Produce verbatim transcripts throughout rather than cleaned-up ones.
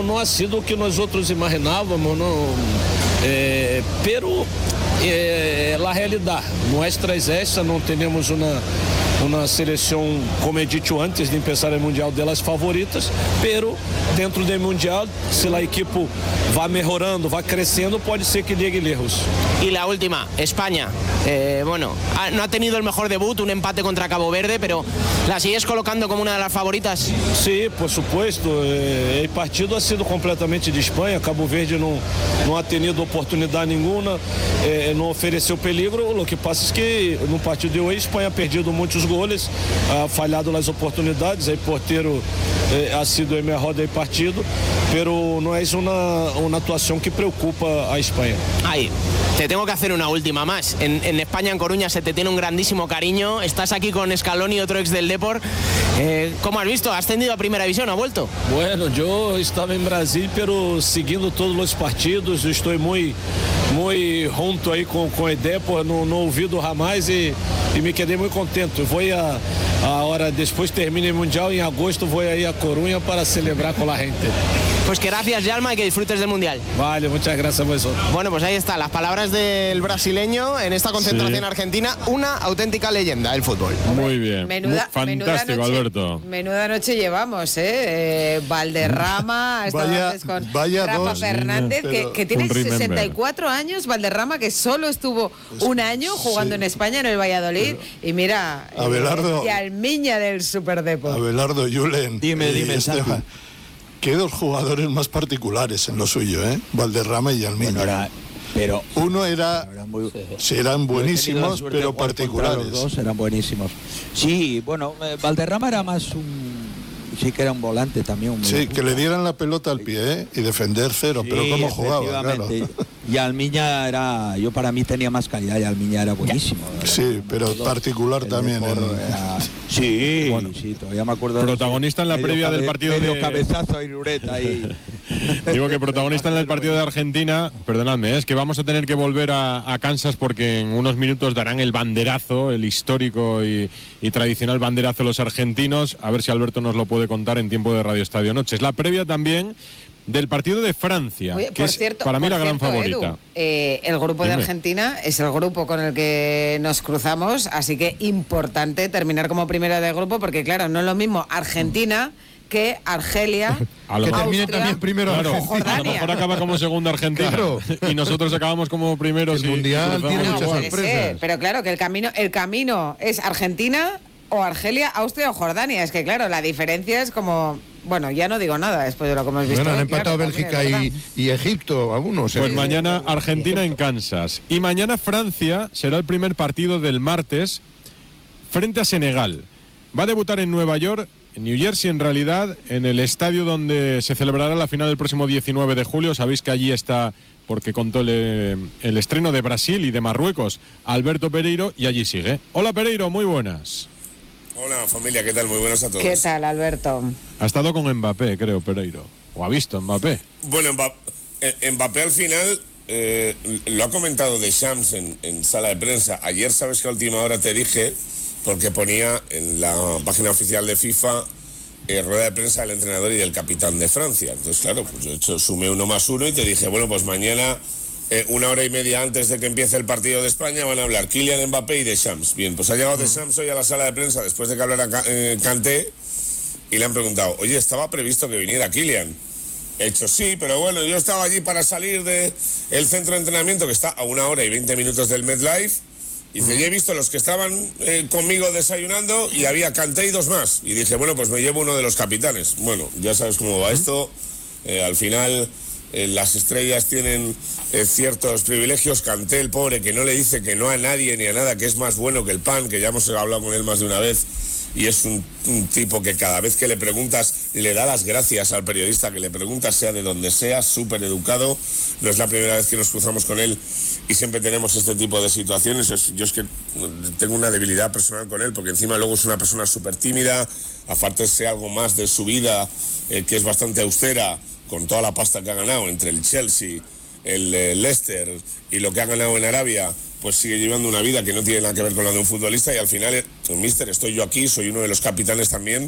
não, não ha sido o que nós outros imaginávamos, não, é, pero é, é a realidade. Nuestras esta não temos uma uma seleção, como he dicho antes de empezar o Mundial, de las favoritas, pero dentro do Mundial, se a equipe vai melhorando, vai crescendo, pode ser que llegue lejos. Y la última, España. Eh, bueno, ha, no ha tenido el mejor debut, un empate contra Cabo Verde, pero ¿la sigues colocando como una de las favoritas? Sí, por supuesto. Eh, el partido ha sido completamente de Espanha. Cabo Verde não, não ha tenido oportunidade nenhuma, eh, não ofereceu peligro. O que passa é que no partido de hoje, Espanha ha perdido muitos goles, ha falhado nas oportunidades. O porteiro eh, ha sido o melhor do partido, pero não é uma, uma atuação que preocupa a Espanha. Ahí, te tengo que hacer una última más. En, en España, en Coruña, se te tiene un grandísimo cariño. Estás aquí con Scaloni, otro ex del Depor. Eh, ¿Cómo has visto? ¿Has ascendido a Primera División? ¿Ha vuelto? Bueno, yo estaba en Brasil, pero siguiendo todos los partidos. Estou muy, muy junto aí com, com o Depor, no, no ouvido jamais e, e me quedei muito contente. Vou a, a hora, depois termina o Mundial, em agosto vou aí a Coruña para celebrar con la gente. Pues que gracias, Yalma, y que disfrutes del Mundial. Vale, muchas gracias a vosotros. Bueno, pues ahí están las palabras del brasileño en esta concentración sí. argentina, una auténtica leyenda del fútbol. Muy bien, menuda, fantástico, menuda noche, Alberto. Menuda noche llevamos, ¿eh? eh Valderrama, vaya, con vaya Rafa dos, Fernández, que, que tiene sesenta y cuatro años, Valderrama, que solo estuvo un año jugando sí. en España, en el Valladolid, pero, y mira, Abelardo, y Almiña del Superdepo. Abelardo, Julen. Dime, dime, Esteban. Qué dos jugadores más particulares en lo suyo, ¿eh? Valderrama y Almiña. Bueno, era, pero uno era, eran, muy, sí, eran buenísimos, pero particulares. Los dos eran buenísimos. Sí, bueno, eh, Valderrama era más un, sí que era un volante también. Un sí, que le dieran la pelota al pie, ¿eh? Y defender cero, sí, pero cómo jugaba, claro. Y Almiña era, yo para mí tenía más calidad y Almiña era buenísimo. Era, sí, pero particular también. Era, era, sí, bueno, sí, todavía me acuerdo. Protagonista en la previa cabe, del partido medio de... cabezazo y lureta ahí. Digo que protagonista en el partido de Argentina, perdonadme, es que vamos a tener que volver a, a Kansas porque en unos minutos darán el banderazo, el histórico y, y tradicional banderazo los argentinos, a ver si Alberto nos lo puede contar en tiempo de Radio Estadio Noche. Es la previa también del partido de Francia, Oye, que es cierto, para mí la gran cierto, favorita. Edu, eh, el grupo Dime. de Argentina es el grupo con el que nos cruzamos, así que importante terminar como primera de grupo, porque claro, no es lo mismo Argentina que Argelia, a lo que mejor, termine también primero, claro, Argentina. a lo mejor acaba como segunda Argentina, claro. Y nosotros acabamos como primeros. El mundial tiene no, muchas puede sorpresas. Ser, pero claro, que el camino, el camino es Argentina o Argelia, Austria o Jordania. Es que claro, la diferencia es como... Bueno, ya no digo nada después de lo que hemos visto. Bueno, han ¿eh? empatado claro, Bélgica y, y Egipto, algunos. Pues ¿eh? mañana Argentina en Kansas. Y mañana Francia será el primer partido del martes frente a Senegal. Va a debutar en Nueva York, en New Jersey en realidad, en el estadio donde se celebrará la final el próximo diecinueve de julio. Sabéis que allí está, porque contó el, el estreno de Brasil y de Marruecos, Alberto Pereiro, y allí sigue. Hola Pereiro, muy buenas. Hola familia, ¿qué tal? Muy buenas a todos. ¿Qué tal, Alberto? Ha estado con Mbappé, creo, Pereiro. ¿O ha visto Mbappé? Bueno, Mbappé, Mbappé al final eh, lo ha comentado Deschamps en, en sala de prensa. Ayer, sabes que a última hora te dije, porque ponía en la página oficial de FIFA eh, rueda de prensa del entrenador y del capitán de Francia. Entonces, claro, pues yo he hecho, sumé uno más uno y te dije, bueno, pues mañana... Eh, una hora y media antes de que empiece el partido de España van a hablar Kylian Mbappé y Deschamps. Bien, pues ha llegado Deschamps hoy a la sala de prensa después de que hablara eh, Kanté y le han preguntado, oye, ¿estaba previsto que viniera Kylian? He dicho sí, pero bueno, yo estaba allí para salir del centro de entrenamiento que está a una hora y veinte minutos del MetLife y dice, y he visto los que estaban eh, conmigo desayunando y había Kanté y dos más. Y dije, bueno, pues me llevo uno de los capitanes. Bueno, ya sabes cómo va esto, eh, al final... Eh, las estrellas tienen eh, ciertos privilegios. Kanté, el pobre, que no le dice que no a nadie ni a nada, que es más bueno que el pan, que ya hemos hablado con él más de una vez, y es un, un tipo que cada vez que le preguntas le da las gracias al periodista que le preguntas, sea de donde sea, súper educado. No es la primera vez que nos cruzamos con él y siempre tenemos este tipo de situaciones. Es, yo es que tengo una debilidad personal con él, porque encima luego es una persona súper tímida, aparte sé algo más de su vida, eh, que es bastante austera, con toda la pasta que ha ganado entre el Chelsea, el eh, Leicester y lo que ha ganado en Arabia, pues sigue llevando una vida que no tiene nada que ver con la de un futbolista y al final, eh, mister, estoy yo aquí, soy uno de los capitanes también,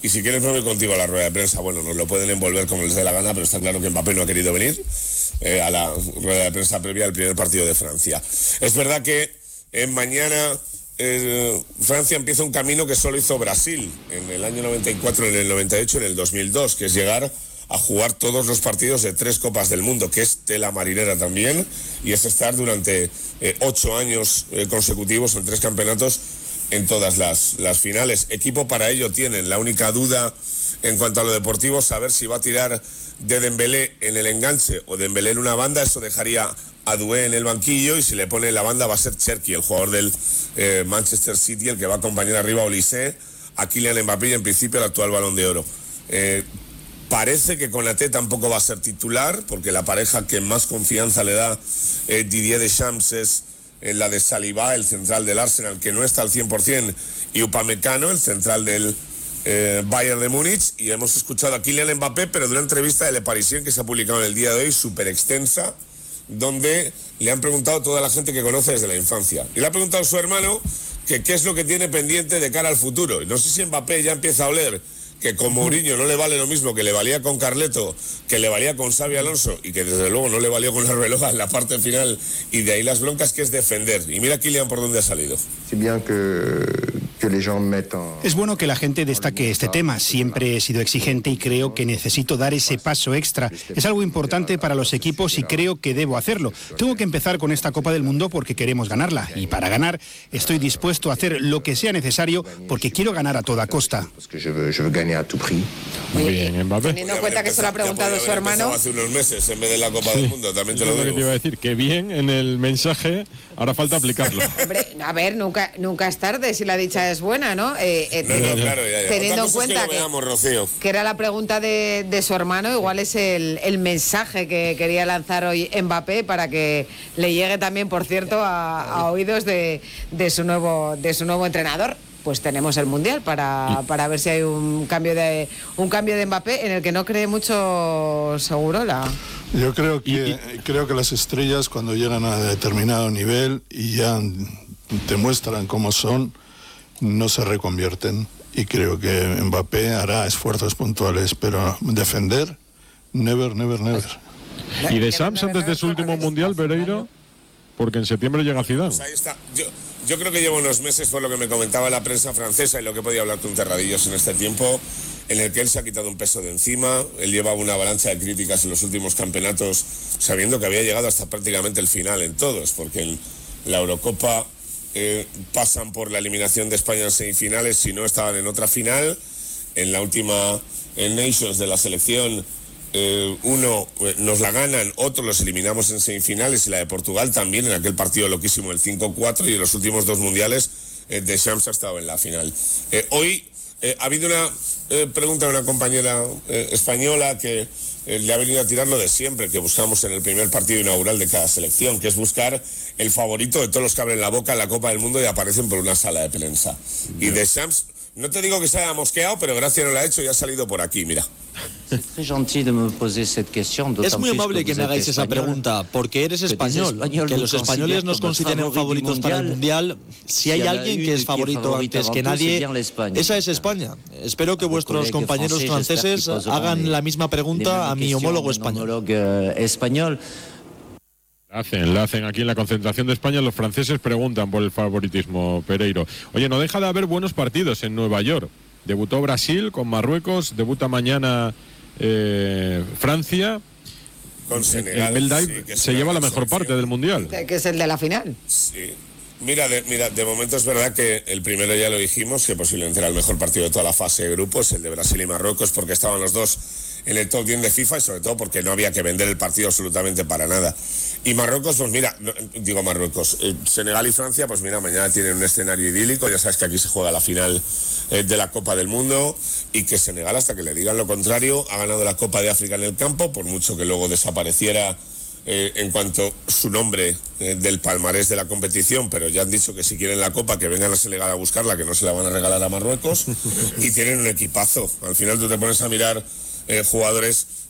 y si quieres me voy contigo a la rueda de prensa. Bueno, nos lo pueden envolver como les dé la gana, pero está claro que Mbappé no ha querido venir eh, a la rueda de prensa previa al primer partido de Francia. Es verdad que eh, mañana eh, Francia empieza un camino que solo hizo Brasil en el año noventa y cuatro, en el noventa y ocho, en el dos mil dos, que es llegar a jugar todos los partidos de tres Copas del Mundo, que es tela marinera también, y es estar durante eh, ocho años eh, consecutivos en tres campeonatos en todas las, las finales. Equipo para ello tienen. La única duda en cuanto a lo deportivo, saber si va a tirar de Dembélé en el enganche o Dembélé en una banda. Eso dejaría a Doué en el banquillo, y si le pone en la banda va a ser Cherki, el jugador del eh, Manchester City, el que va a acompañar arriba a Olise, a Kylian Mbappé y en principio el actual Balón de Oro. Eh, Parece que Konaté tampoco va a ser titular, porque la pareja que más confianza le da eh, Didier Deschamps es eh, la de Saliba, el central del Arsenal, que no está al cien por ciento, y Upamecano, el central del eh, Bayern de Múnich. Y hemos escuchado a Kylian Mbappé, pero de una entrevista de Le Parisien que se ha publicado en el día de hoy, súper extensa, donde le han preguntado a toda la gente que conoce desde la infancia. Y le ha preguntado a su hermano que qué es lo que tiene pendiente de cara al futuro. Y no sé si Mbappé ya empieza a oler que con Mourinho no le vale lo mismo que le valía con Carleto, que le valía con Xabi Alonso, y que desde luego no le valió con Arbeloa en la parte final, y de ahí las broncas, que es defender. Y mira Kylian por dónde ha salido. Es bueno que la gente destaque este tema. Siempre he sido exigente y creo que necesito dar ese paso extra. Es algo importante para los equipos y creo que debo hacerlo. Tengo que empezar con esta Copa del Mundo porque queremos ganarla, y para ganar estoy dispuesto a hacer lo que sea necesario porque quiero ganar a toda costa. Muy bien, Mbappé. Teniendo en cuenta que se lo ha preguntado su hermano. Hace unos meses en vez de la Copa del Mundo, también te lo digo. Lo que te iba a decir, que bien en el mensaje, ahora falta aplicarlo. Hombre, a ver, nunca, nunca es tarde si la dicha es buena, ¿no? Eh, eh, no, no, claro, ya, ya. Teniendo en cuenta que, que, veamos, Rocío. que era la pregunta de, de su hermano, igual es el, el mensaje que quería lanzar hoy Mbappé para que le llegue también, por cierto, a, a oídos de, de su nuevo, de su nuevo entrenador. Pues tenemos el Mundial para, para ver si hay un cambio de un cambio de Mbappé, en el que no cree mucho Segurola. Yo creo que creo que las estrellas, cuando llegan a determinado nivel y ya te muestran cómo son, no se reconvierten. Y creo que Mbappé hará esfuerzos puntuales, pero defender, never, never, never. ¿Y de Sams antes de su último Mundial, Pereiro? Porque en septiembre llega Zidane. Pues ahí está. Yo, yo creo que llevo unos meses, por lo que me comentaba la prensa francesa y lo que he podido hablar con Terradillos en este tiempo, en el que él se ha quitado un peso de encima. Él llevaba una avalancha de críticas en los últimos campeonatos, sabiendo que había llegado hasta prácticamente el final en todos, porque en la Eurocopa eh, pasan por la eliminación de España en semifinales si no estaban en otra final. En la última en Nations de la selección, Eh, uno eh, nos la ganan, otro los eliminamos en semifinales, y la de Portugal también en aquel partido loquísimo, el cinco cuatro, y en los últimos dos mundiales eh, Deschamps ha estado en la final. Eh, hoy eh, ha habido una eh, pregunta de una compañera eh, española que eh, le ha venido a tirar lo de siempre, que buscamos en el primer partido inaugural de cada selección, que es buscar el favorito de todos los que abren la boca en la Copa del Mundo y aparecen por una sala de prensa. Y Deschamps, no te digo que se haya mosqueado, pero gracias no lo ha hecho y ha salido por aquí, mira. Es muy amable que me hagáis esa pregunta, porque eres español. Que los españoles nos consideren favoritos para el Mundial. Si hay alguien que es favorito antes que nadie, esa es España. Espero que vuestros compañeros franceses hagan la misma pregunta a mi homólogo español. Hacen, la hacen aquí en la concentración de España. Los franceses preguntan por el favoritismo, Pereiro. Oye, no deja de haber buenos partidos en Nueva York. Debutó Brasil con Marruecos, debuta mañana eh, Francia. Con Senegal. El Beldaï sí, se lleva la mejor parte del Mundial. Que es el de la final. Sí. Mira de, mira, de momento es verdad que el primero ya lo dijimos, que posiblemente era el mejor partido de toda la fase de grupos, el de Brasil y Marruecos, porque estaban los dos en el top diez de FIFA, y sobre todo porque no había que vender el partido absolutamente para nada. Y Marruecos, pues mira, no, digo Marruecos, eh, Senegal y Francia, pues mira, mañana tienen un escenario idílico. Ya sabes que aquí se juega la final eh, de la Copa del Mundo, y que Senegal, hasta que le digan lo contrario, ha ganado la Copa de África en el campo, por mucho que luego desapareciera eh, en cuanto su nombre eh, del palmarés de la competición, pero ya han dicho que si quieren la Copa, que vengan a Senegal a buscarla, que no se la van a regalar a Marruecos. Y tienen un equipazo. Al final tú te pones a mirar Eh, jugadores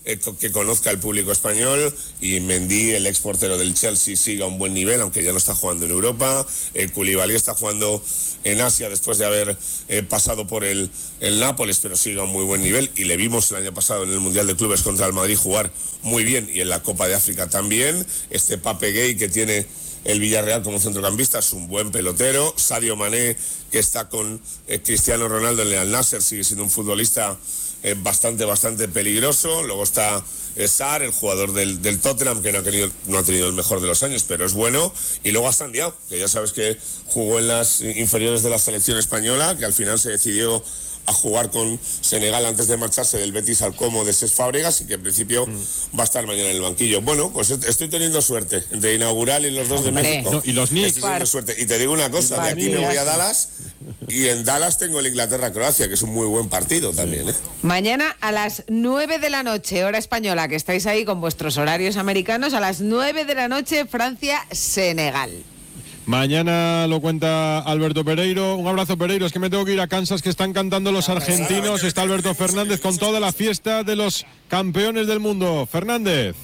eh, que conozca el público español, y Mendy, el ex portero del Chelsea, sigue a un buen nivel, aunque ya no está jugando en Europa. eh, Koulibaly está jugando en Asia después de haber eh, pasado por el, el Nápoles, pero sigue a un muy buen nivel, y le vimos el año pasado en el Mundial de Clubes contra el Madrid jugar muy bien, y en la Copa de África también. Este Pape Gueye, que tiene el Villarreal como centrocampista, es un buen pelotero. Sadio Mané, que está con eh, Cristiano Ronaldo en el Al-Nassr, sigue siendo un futbolista eh, bastante, bastante peligroso. Luego está eh, Sarr, el jugador del, del Tottenham, que no ha, tenido, no ha tenido el mejor de los años, pero es bueno. Y luego a Sandiao, que ya sabes que jugó en las inferiores de la selección española, que al final se decidió a jugar con Senegal antes de marcharse del Betis al Como de Cesc Fábregas, y que en principio mm. va a estar mañana en el banquillo. Bueno, pues estoy teniendo suerte de inaugural y los dos Hombre. de México. No, y los Knicks. Estoy teniendo suerte. Y te digo una cosa, de aquí me voy a Dallas, y en Dallas tengo el Inglaterra-Croacia, que es un muy buen partido también, ¿eh? Mañana a las nueve de la noche, hora española, que estáis ahí con vuestros horarios americanos, a las nueve de la noche, Francia-Senegal. Mañana lo cuenta Alberto Pereiro. Un abrazo, Pereiro. Es que me tengo que ir a Kansas, que están cantando los argentinos. Está Alberto Fernández con toda la fiesta de los campeones del mundo. Fernández.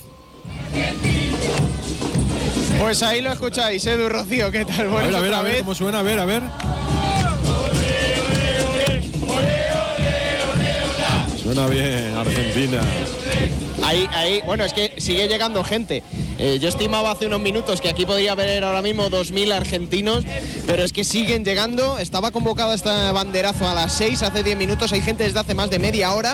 Pues ahí lo escucháis, Edu, Rocío. ¿Qué tal? Bueno, a ver, a ver, a ver cómo suena. A ver, a ver. Suena bien, Argentina. Ahí, ahí, bueno, es que sigue llegando gente. Eh, yo estimaba hace unos minutos que aquí podría haber ahora mismo dos mil argentinos, pero es que siguen llegando. Estaba convocado este banderazo a las seis, hace diez minutos. Hay gente desde hace más de media hora.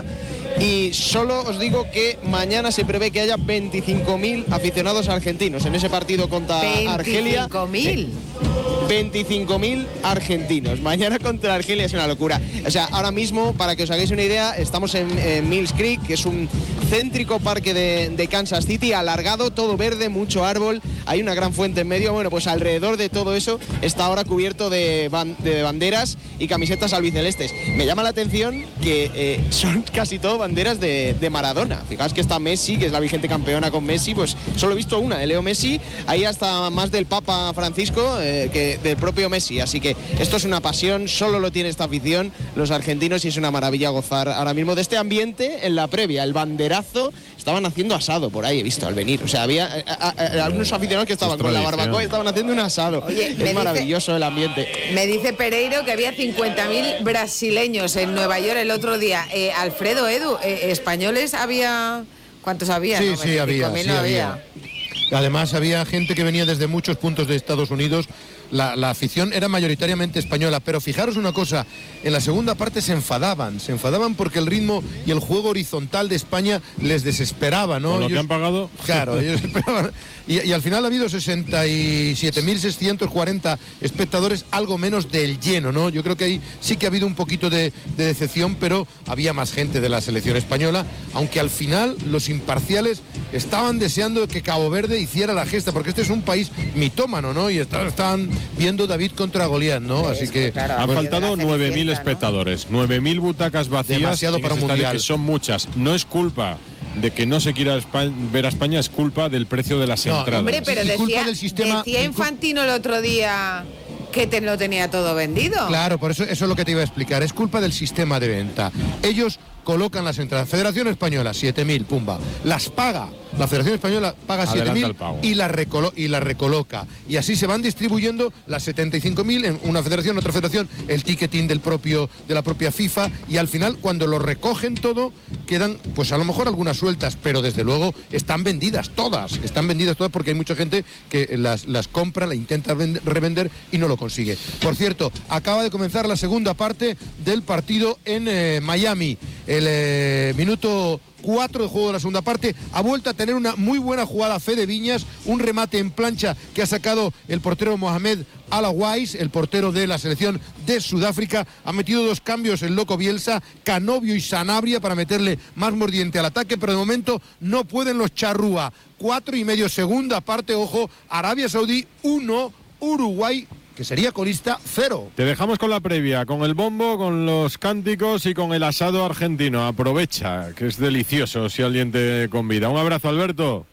Y solo os digo que mañana se prevé que haya veinticinco mil aficionados argentinos en ese partido contra Argelia. ¿veinticinco mil? veinticinco mil argentinos. Mañana contra Argelia es una locura. O sea, ahora mismo, para que os hagáis una idea, estamos en, en Mills Creek, que es un céntrico parque de, de Kansas City, alargado, todo verde, mucho árbol, hay una gran fuente en medio. Bueno, pues alrededor de todo eso está ahora cubierto de, ban de banderas y camisetas albicelestes. Me llama la atención que eh, son casi todo banderas de, de Maradona. Fijaos que está Messi, que es la vigente campeona con Messi, pues solo he visto una, de Leo Messi. Ahí hasta más del Papa Francisco eh, que del propio Messi. Así que esto es una pasión, solo lo tiene esta afición, los argentinos, y es una maravilla gozar ahora mismo de este ambiente. En la previa, el banderazo, estaban haciendo asado por ahí, he visto al venir. O sea, había a, a, a, algunos aficionados que estaban con la barbacoa y estaban haciendo un asado. Oye, es maravilloso dice, el ambiente. Me dice Pereiro que había cincuenta mil brasileños en Nueva York el otro día. Eh, Alfredo, Edu, eh, españoles había... ¿Cuántos había? Sí, no, sí, había, sí, no había. había. Además había gente que venía desde muchos puntos de Estados Unidos. La, la afición era mayoritariamente española, pero fijaros una cosa, en la segunda parte se enfadaban, se enfadaban porque el ritmo y el juego horizontal de España les desesperaba, ¿no? ¿Con lo ellos, que han pagado? Claro, ellos esperaban. Y, y al final ha habido sesenta y siete mil seiscientos cuarenta espectadores, algo menos del lleno, ¿no? Yo creo que ahí sí que ha habido un poquito de, de decepción, pero había más gente de la selección española, aunque al final los imparciales estaban deseando que Cabo Verde hiciera la gesta, porque este es un país mitómano, ¿no? Y estaban viendo David contra Goliat, ¿no? Así que claro, han faltado nueve mil espectadores, ¿no? nueve mil butacas vacías. Demasiado para un mundial. Que son muchas. No es culpa de que no se quiera ver a España, es culpa del precio de las no, entradas. Hombre, pero decía, del sistema, decía Infantino el otro día que te lo tenía todo vendido. Claro, por eso, eso es lo que te iba a explicar. Es culpa del sistema de venta. Ellos colocan las entradas. Federación Española, siete mil, pumba. Las paga. La Federación Española paga siete mil y, la y la recoloca. Y así se van distribuyendo las setenta y cinco mil en una federación, otra federación, el ticketing del propio, de la propia FIFA. Y al final, cuando lo recogen todo, quedan, pues a lo mejor algunas sueltas, pero desde luego están vendidas todas. Están vendidas todas porque hay mucha gente que las, las compra, la intenta vender, revender y no lo consigue. Por cierto, acaba de comenzar la segunda parte del partido en eh, Miami. El eh, minuto cuatro de juego de la segunda parte, ha vuelto a tener una muy buena jugada Fede Viñas, un remate en plancha que ha sacado el portero Mohamed Alawais, el portero de la selección de Sudáfrica. Ha metido dos cambios el loco Bielsa, Canovio y Sanabria, para meterle más mordiente al ataque, pero de momento no pueden los charrúa. Cuatro y medio, segunda parte, ojo, Arabia Saudí uno, Uruguay, que sería colista, cero. Te dejamos con la previa, con el bombo, con los cánticos y con el asado argentino. Aprovecha, que es delicioso si alguien te convida. Un abrazo, Alberto.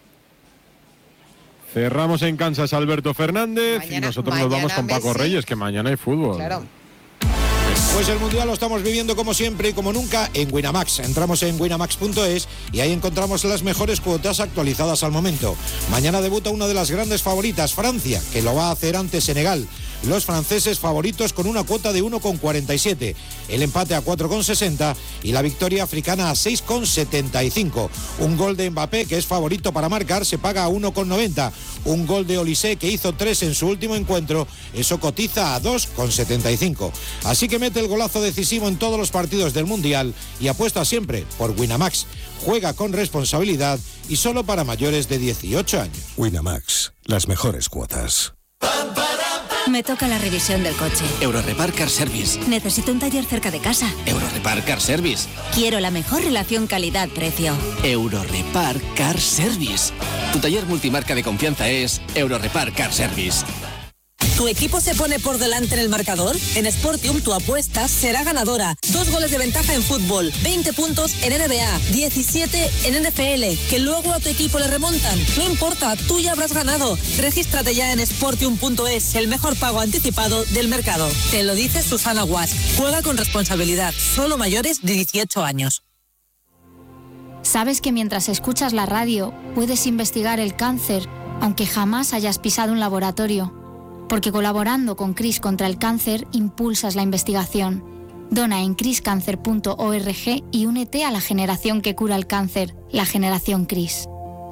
Cerramos en Kansas, Alberto Fernández, mañana, y nosotros nos vamos con Paco Messi. Reyes, que mañana hay fútbol. Claro. Pues el Mundial lo estamos viviendo como siempre y como nunca en Winamax. Entramos en winamax punto es y ahí encontramos las mejores cuotas actualizadas al momento. Mañana debuta una de las grandes favoritas, Francia, que lo va a hacer ante Senegal. Los franceses favoritos con una cuota de uno coma cuarenta y siete, el empate a cuatro coma sesenta y la victoria africana a seis coma setenta y cinco. Un gol de Mbappé, que es favorito para marcar, se paga a uno coma noventa. Un gol de Olise, que hizo tres en su último encuentro, eso cotiza a dos coma setenta y cinco. Así que mete el golazo decisivo en todos los partidos del Mundial y apuesta siempre por Winamax. Juega con responsabilidad y solo para mayores de dieciocho años. Winamax, las mejores cuotas. Me toca la revisión del coche. Eurorepar Car Service. Necesito un taller cerca de casa. Eurorepar Car Service. Quiero la mejor relación calidad-precio. Eurorepar Car Service. Tu taller multimarca de confianza es Eurorepar Car Service. ¿Tu equipo se pone por delante en el marcador? En Sportium tu apuesta será ganadora. Dos goles de ventaja en fútbol, veinte puntos en N B A, diecisiete en N F L, que luego a tu equipo le remontan. No importa, tú ya habrás ganado. Regístrate ya en sportium punto es, el mejor pago anticipado del mercado. Te lo dice Susana Guas. Juega con responsabilidad, solo mayores de dieciocho años. ¿Sabes que mientras escuchas la radio puedes investigar el cáncer, aunque jamás hayas pisado un laboratorio? Porque colaborando con CRIS contra el cáncer, impulsas la investigación. Dona en cris cáncer punto org y únete a la generación que cura el cáncer, la generación CRIS.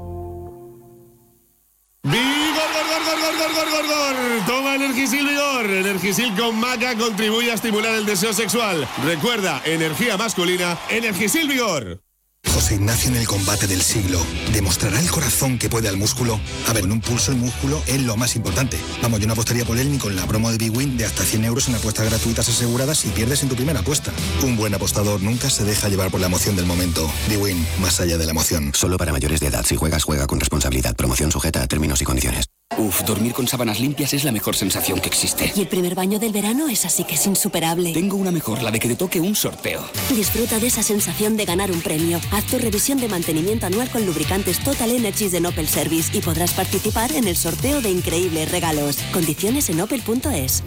¡Vigor, gor, gor, gor, gor, gor, gor, gor! Toma Energisil Vigor. Energisil con maca contribuye a estimular el deseo sexual. Recuerda, energía masculina, Energisil Vigor. José Ignacio en el combate del siglo. ¿Demostrará el corazón que puede al músculo? A ver, en un pulso el músculo es lo más importante. Vamos, yo no apostaría por él ni con la promo de Big Win de hasta cien euros en apuestas gratuitas aseguradas si pierdes en tu primera apuesta. Un buen apostador nunca se deja llevar por la emoción del momento. Big Win, más allá de la emoción. Solo para mayores de edad. Si juegas, juega con responsabilidad. Promoción sujeta a términos y condiciones. Uf, dormir con sábanas limpias es la mejor sensación que existe. Y el primer baño del verano es así que es insuperable. Tengo una mejor, la de que te toque un sorteo. Disfruta de esa sensación de ganar un premio. Haz tu revisión de mantenimiento anual con lubricantes Total Energies de Opel Service y podrás participar en el sorteo de increíbles regalos. Condiciones en opel punto es.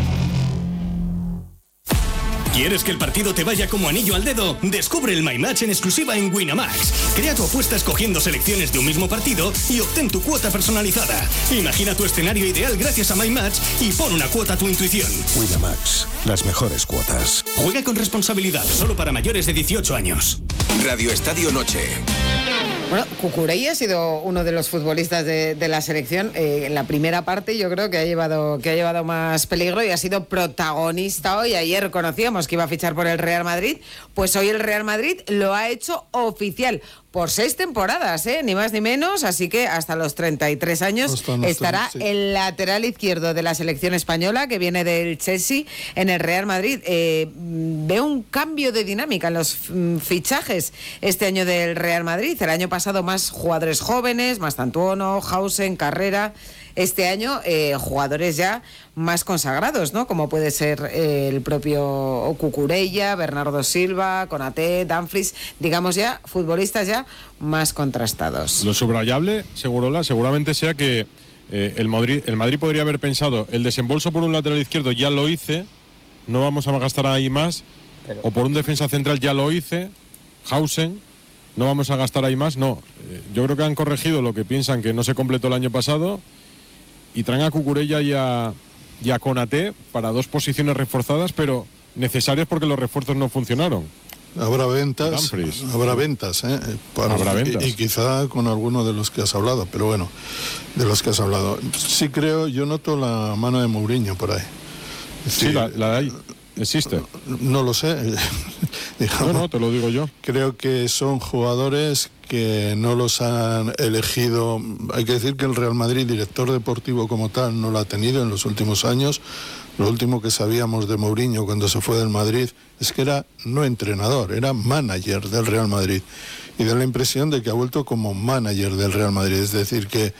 ¿Quieres que el partido te vaya como anillo al dedo? Descubre el My Match en exclusiva en Winamax. Crea tu apuesta escogiendo selecciones de un mismo partido y obtén tu cuota personalizada. Imagina tu escenario ideal gracias a My Match y pon una cuota a tu intuición. Winamax, las mejores cuotas. Juega con responsabilidad, solo para mayores de dieciocho años. Radio Estadio Noche. Bueno, Cucurella ha sido uno de los futbolistas de, de la selección. Eh, en la primera parte yo creo que ha llevado que ha llevado más peligro y ha sido protagonista hoy. Ayer conocíamos que iba a fichar por el Real Madrid, pues hoy el Real Madrid lo ha hecho oficial. Por seis temporadas, ¿eh? Ni más ni menos, así que hasta los treinta y tres años Hasta estará sí. el lateral izquierdo de la selección española, que viene del Chelsea, en el Real Madrid. Eh, veo un cambio de dinámica en los fichajes este año del Real Madrid. El año pasado más jugadores jóvenes, Mastantuono, Hausen, Carrera. Este año eh, jugadores ya más consagrados, ¿no? Como puede ser eh, el propio Cucurella, Bernardo Silva, Konaté, Dumfries, digamos ya futbolistas ya más contrastados. Lo subrayable, Segurola, seguramente sea que eh, el Madrid, el Madrid podría haber pensado, el desembolso por un lateral izquierdo ya lo hice, no vamos a gastar ahí más, Pero... o por un defensa central ya lo hice, Hausen, no vamos a gastar ahí más, no. Eh, yo creo que han corregido lo que piensan que no se completó el año pasado y traen a Cucurella y a, y a Konaté para dos posiciones reforzadas, pero necesarias porque los refuerzos no funcionaron. Habrá ventas, habrá ventas, ¿eh? Para, habrá ventas. Y, y quizá con alguno de los que has hablado, pero bueno, de los que has hablado. Sí creo, yo noto la mano de Mourinho por ahí. Es decir, sí, la, la hay. ¿Existe? No lo sé. No, no, te lo digo yo. Creo que son jugadores que no los han elegido. Hay que decir que el Real Madrid, director deportivo como tal, no lo ha tenido en los últimos años. Lo último que sabíamos de Mourinho cuando se fue del Madrid es que era no entrenador, era manager del Real Madrid. Y da la impresión de que ha vuelto como manager del Real Madrid. Es decir, que...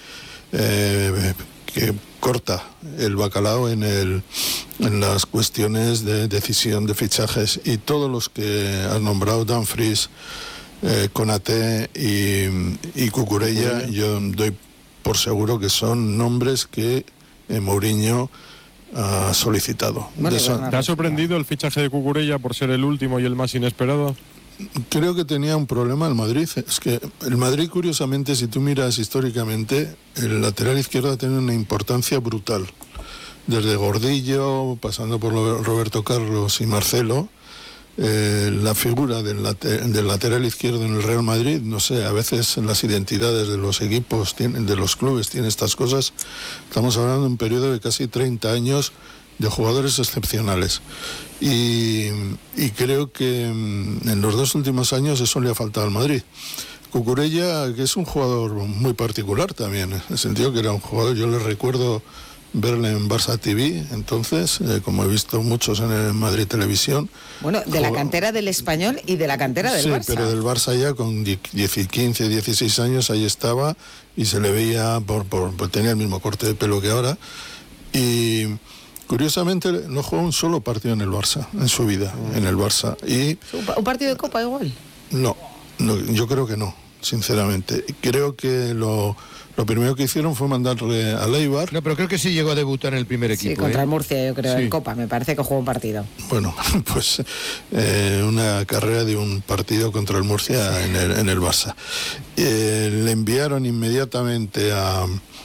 Eh, que corta el bacalao en, el, en las cuestiones de decisión de fichajes, y todos los que has nombrado, Dumfries, eh, Konaté y, y Cucurella, yo doy por seguro que son nombres que eh, Mourinho ha solicitado. Bueno, eso, ¿te ha sorprendido el fichaje de Cucurella por ser el último y el más inesperado? Creo que tenía un problema el Madrid. Es que el Madrid, curiosamente, si tú miras históricamente, el lateral izquierdo tiene una importancia brutal. Desde Gordillo, pasando por Roberto Carlos y Marcelo, eh, la figura del, late, del lateral izquierdo en el Real Madrid, no sé, a veces las identidades de los equipos, tienen, de los clubes, tienen estas cosas. Estamos hablando de un periodo de casi treinta años de jugadores excepcionales. Y, y creo que en los dos últimos años eso le ha faltado al Madrid. Cucurella, que es un jugador muy particular también, en el sentido que era un jugador, yo le recuerdo verle en Barça T V, entonces, eh, como he visto muchos en el Madrid Televisión. Bueno, de la cantera del Español y de la cantera del sí, Barça. Sí, pero del Barça ya con quince, dieciséis años ahí estaba y se le veía, por, por, por tenía el mismo corte de pelo que ahora. Y curiosamente no jugó un solo partido en el Barça, en su vida, en el Barça. Y ¿Un partido de Copa igual? No, no, yo creo que no, sinceramente. Creo que lo... Lo primero que hicieron fue mandarle a Eibar. No, pero creo que sí llegó a debutar en el primer equipo. Sí, contra ¿eh? el Murcia, yo creo, sí. En Copa. Me parece que jugó un partido. Bueno, pues eh, una carrera de un partido contra el Murcia sí. en, el, en el Barça. Eh, le enviaron inmediatamente a...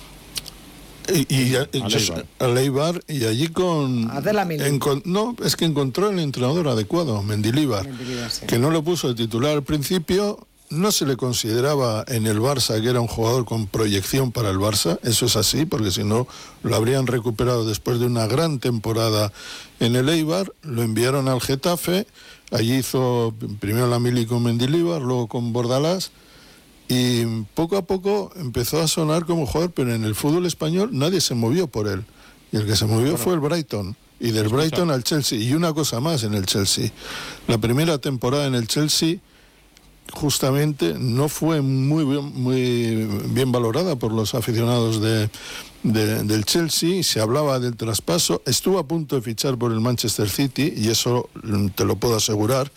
Y, y a, a Eibar y allí con... Encon, no, es que encontró el entrenador adecuado, Mendilibar, Mendilibar sí. que no lo puso de titular al principio. No se le consideraba en el Barça que era un jugador con proyección para el Barça, eso es así, porque si no lo habrían recuperado después de una gran temporada en el Eibar, lo enviaron al Getafe, allí hizo primero la mili con Mendilibar, luego con Bordalás, y poco a poco empezó a sonar como jugador, pero en el fútbol español nadie se movió por él, y el que se movió bueno. fue el Brighton, y del Brighton al Chelsea, y una cosa más en el Chelsea, la primera temporada en el Chelsea justamente no fue muy bien, muy bien valorada por los aficionados de, de, del Chelsea. Se hablaba del traspaso, estuvo a punto de fichar por el Manchester City y eso te lo puedo asegurar,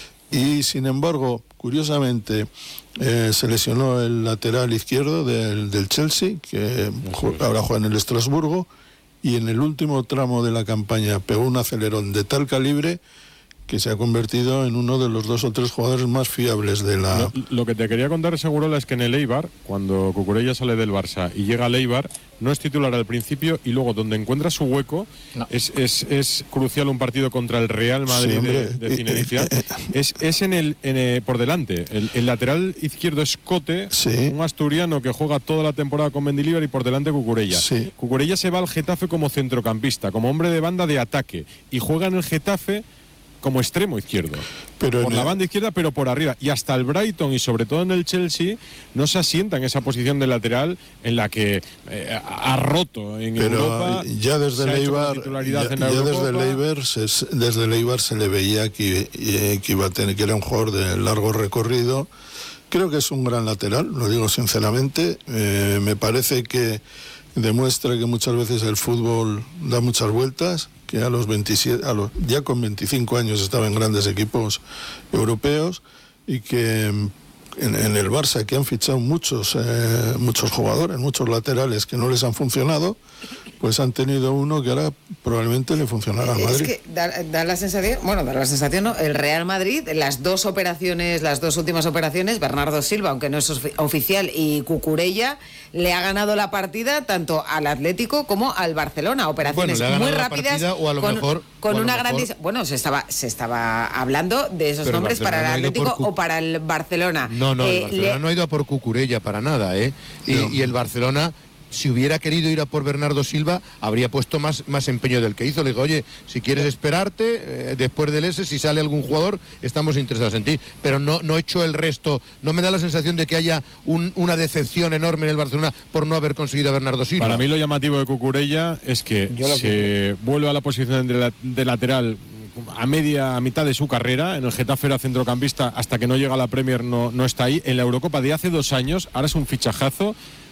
y sin embargo, curiosamente eh, se lesionó el lateral izquierdo del, del Chelsea, que ahora juega en el Estrasburgo, y en el último tramo de la campaña pegó un acelerón de tal calibre que se ha convertido en uno de los dos o tres jugadores más fiables de la... Lo, lo que te quería contar, Segurola, es que en el Eibar, cuando Cucurella sale del Barça y llega al Eibar, no es titular al principio y luego donde encuentra su hueco no. es, es, es crucial un partido contra el Real Madrid sí, de, de Zinedine. es, es en el, en el por delante. El, el lateral izquierdo es Cote, sí. un asturiano que juega toda la temporada con Mendilibar, y por delante Cucurella. Sí. Cucurella se va al Getafe como centrocampista, como hombre de banda de ataque, y juega en el Getafe como extremo izquierdo, pero por la el... banda izquierda, pero por arriba. Y hasta el Brighton y sobre todo en el Chelsea no se asienta en esa posición de lateral en la que eh, ha roto en pero Europa. Ya desde el Eibar, ya, ya desde el Eibar se, desde el Eibar se le veía que, que iba a tener, que era un jugador de largo recorrido. Creo que es un gran lateral, lo digo sinceramente. Eh, me parece que demuestra que muchas veces el fútbol da muchas vueltas, que a los veintisiete, a los, ya con veinticinco años estaba en grandes equipos europeos, y que en, en el Barça, que han fichado muchos, eh, muchos jugadores, muchos laterales que no les han funcionado, pues han tenido uno que ahora probablemente le funcionará al Madrid. Es que da, da la sensación, bueno, da la sensación, ¿no? El Real Madrid, las dos operaciones, las dos últimas operaciones, Bernardo Silva, aunque no es oficial, y Cucurella, le ha ganado la partida tanto al Atlético como al Barcelona. Operaciones bueno, muy rápidas, o a lo con, mejor, con o una gran... Bueno, se estaba, se estaba hablando de esos Pero nombres para el Atlético no o para el Barcelona. No, no, eh, el Barcelona le... no ha ido a por Cucurella para nada, ¿eh? Y, no. y el Barcelona, si hubiera querido ir a por Bernardo Silva, habría puesto más, más empeño del que hizo. Le digo, oye, si quieres esperarte, eh, después del S, si sale algún jugador, estamos interesados en ti. Pero no, no he hecho el resto. No me da la sensación de que haya un, una decepción enorme en el Barcelona por no haber conseguido a Bernardo Silva. Para mí lo llamativo de Cucurella es que se que... vuelve a la posición de, la, de lateral a media, a mitad de su carrera. En el Getafe era centrocampista, hasta que no llega a la Premier no, no está ahí. En la Eurocopa de hace dos años, ahora es un fichajazo.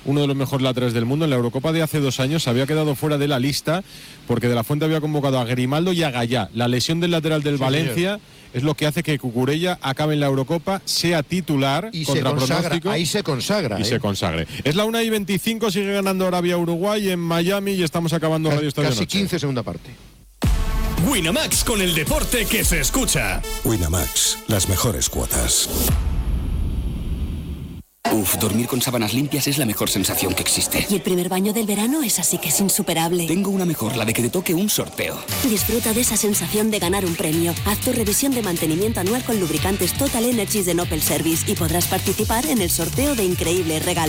uno de los mejores laterales del mundo. En la Eurocopa de hace dos años se había quedado fuera de la lista porque De la Fuente había convocado a Grimaldo y a Gallá. La lesión del lateral del sí, Valencia señor. es lo que hace que Cucurella acabe en la Eurocopa, sea titular y contra se consagra, pronóstico. Ahí se consagra. Y ¿eh? se consagre. Es la una y veinticinco, sigue ganando Arabia-Uruguay en Miami y estamos acabando Casi, Radio Estadio Casi Noche. quince, segunda parte. Winamax, con el deporte que se escucha. Winamax, las mejores cuotas. Uf, dormir con sábanas limpias es la mejor sensación que existe. Y el primer baño del verano es así que es insuperable. Tengo una mejor, la de que te toque un sorteo. Disfruta de esa sensación de ganar un premio. Haz tu revisión de mantenimiento anual con lubricantes Total Energies de Opel Service y podrás participar en el sorteo de increíbles regalos.